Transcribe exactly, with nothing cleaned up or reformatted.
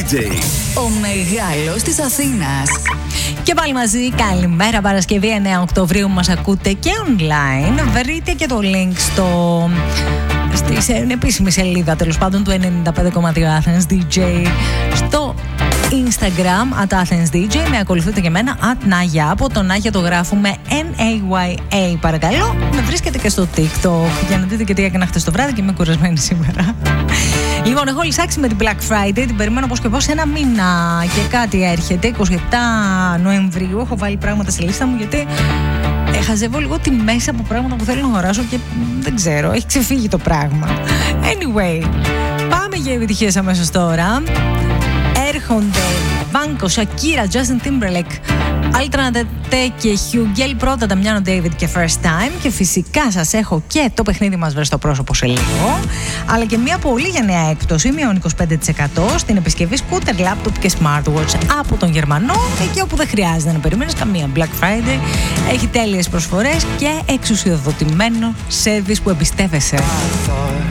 ντι τζέι. Ο μεγάλος της Αθήνας. Και πάλι μαζί, καλημέρα, Παρασκευή εννέα Οκτωβρίου, μας ακούτε και online. Βρείτε και το link στο... στην επίσημη σελίδα, τέλος πάντων, του ενενήντα πέντε κόμμα δύο Athens ντι τζέι στο Instagram, at Athens ντι τζέι. Με ακολουθείτε και εμένα, at Naya. Από το Naya το γράφουμε N A Y A, παρακαλώ. Με βρίσκετε και στο TikTok για να δείτε και τι έκανα χτες το βράδυ και είμαι κουρασμένη σήμερα. Λοιπόν, έχω λυσάξει με την Black Friday, την περιμένω πως και πως ένα μήνα και κάτι έρχεται, εικοστή εβδόμη Νοεμβρίου. Έχω βάλει πράγματα στη λίστα μου γιατί ε, χαζεύω λίγο τη μέση από πράγματα που θέλω να αγοράσω και δεν ξέρω, έχει ξεφύγει το πράγμα. Anyway, πάμε για επιτυχίες αμέσως τώρα. Έρχονται Banco, Shakira, Justin Timberlake, Alternate και Hugel. Πρώτα τα Μιάνο David και First Time. Και φυσικά σας έχω και το παιχνίδι μας βρες στο πρόσωπο σε λίγο. Αλλά και μια πολύ γενναία έκπτωση, μείον είκοσι πέντε τοις εκατό στην επισκευή scooter, laptop και smartwatch από τον Γερμανό. Εκεί όπου δεν χρειάζεται να περιμένεις καμία Black Friday. Έχει τέλειες προσφορές και εξουσιοδοτημένο service που εμπιστεύεσαι.